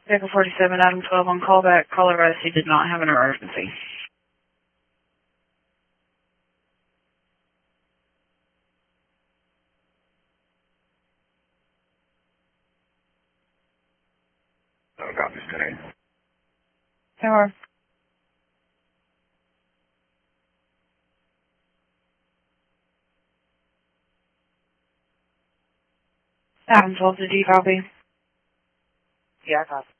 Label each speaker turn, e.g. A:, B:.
A: Vehicle 47, Adam 12 on callback. Caller advised he did not have an emergency.
B: Oh, copy, today.
A: Tower. Adam 12, did you copy?
C: Yeah, I copy.